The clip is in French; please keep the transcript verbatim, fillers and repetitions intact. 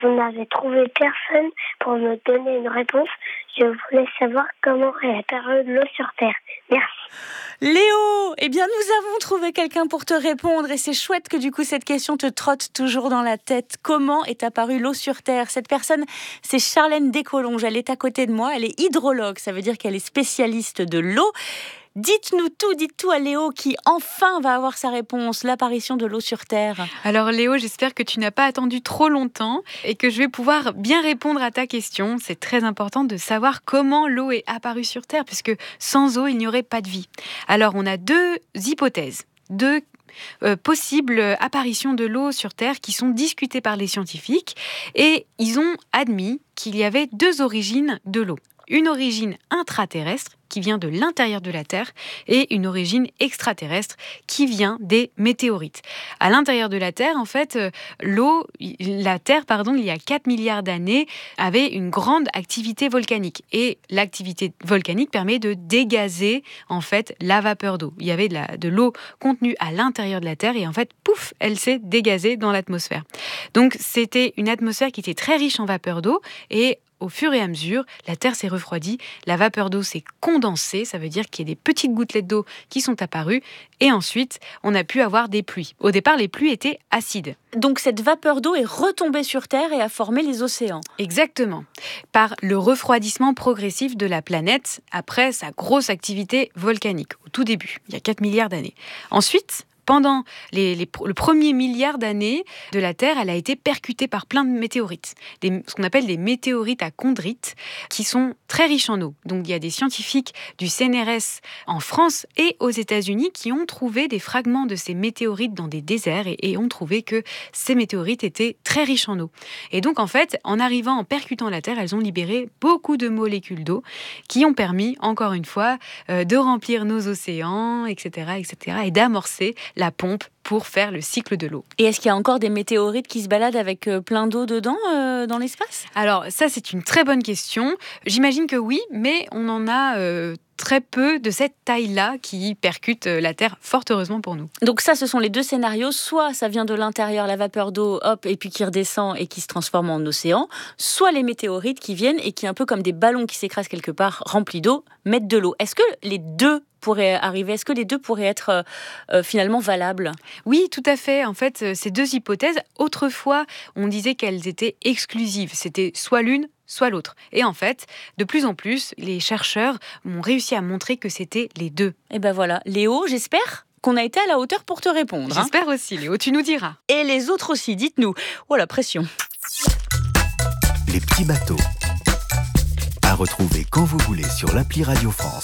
Vous n'avez trouvé personne pour me donner une réponse. Je voulais savoir comment est apparue l'eau sur Terre. Merci. Léo, eh bien nous avons trouvé quelqu'un pour te répondre et c'est chouette que du coup cette question te trotte toujours dans la tête. Comment est apparue l'eau sur Terre ? Cette personne, c'est Charlène Descolonges. Elle est à côté de moi, elle est hydrologue, ça veut dire qu'elle est spécialiste de l'eau. Dites-nous tout, dites tout à Léo qui enfin va avoir sa réponse, l'apparition de l'eau sur Terre. Alors Léo, j'espère que tu n'as pas attendu trop longtemps et que je vais pouvoir bien répondre à ta question. C'est très important de savoir comment l'eau est apparue sur Terre, puisque sans eau, il n'y aurait pas de vie. Alors on a deux hypothèses, deux Euh, possibles apparitions de l'eau sur Terre qui sont discutées par les scientifiques et ils ont admis qu'il y avait deux origines de l'eau. Une origine intraterrestre qui vient de l'intérieur de la Terre et une origine extraterrestre qui vient des météorites. À l'intérieur de la Terre, en fait, euh, l'eau, la Terre, pardon, il y a quatre milliards d'années, avait une grande activité volcanique. Et l'activité volcanique permet de dégazer, en fait, la vapeur d'eau. Il y avait de, la, de l'eau contenue à l'intérieur de la Terre et, en fait, pouf, elle s'est dégazée dans l'atmosphère. Donc, c'était une atmosphère qui était très riche en vapeur d'eau et au fur et à mesure, la Terre s'est refroidie, la vapeur d'eau s'est condensée, ça veut dire qu'il y a des petites gouttelettes d'eau qui sont apparues, et ensuite, on a pu avoir des pluies. Au départ, les pluies étaient acides. Donc cette vapeur d'eau est retombée sur Terre et a formé les océans. Exactement. Par le refroidissement progressif de la planète après sa grosse activité volcanique, au tout début, il y a quatre milliards d'années. Ensuite, pendant les, les, le premier milliard d'années de la Terre, elle a été percutée par plein de météorites, des, ce qu'on appelle des météorites à chondrites, qui sont très riches en eau. Donc il y a des scientifiques du C N R S en France et aux États-Unis qui ont trouvé des fragments de ces météorites dans des déserts et, et ont trouvé que ces météorites étaient très riches en eau. Et donc en fait, en arrivant, en percutant la Terre, elles ont libéré beaucoup de molécules d'eau qui ont permis, encore une fois, euh, de remplir nos océans, et cetera, et cetera, et d'amorcer la pompe pour faire le cycle de l'eau. Et est-ce qu'il y a encore des météorites qui se baladent avec euh, plein d'eau dedans euh, dans l'espace ? Alors ça, c'est une très bonne question. J'imagine que oui, mais on en a euh, très peu de cette taille-là qui percute la Terre, fort heureusement pour nous. Donc ça, ce sont les deux scénarios. Soit ça vient de l'intérieur, la vapeur d'eau, hop, et puis qui redescend et qui se transforme en océan. Soit les météorites qui viennent et qui, un peu comme des ballons qui s'écrasent quelque part, remplis d'eau, mettent de l'eau. Est-ce que les deux pourraient arriver ? Est-ce que les deux pourraient être euh, euh, finalement valables ? Oui, tout à fait. En fait, ces deux hypothèses, autrefois, on disait qu'elles étaient exclusives. C'était soit l'une, soit l'autre. Et en fait, de plus en plus, les chercheurs ont réussi à montrer que c'était les deux. Et ben voilà. Léo, j'espère qu'on a été à la hauteur pour te répondre. J'espère hein. aussi, Léo, tu nous diras. Et les autres aussi, dites-nous. Oh, la pression. Les petits bateaux. À retrouver quand vous voulez sur l'appli Radio France.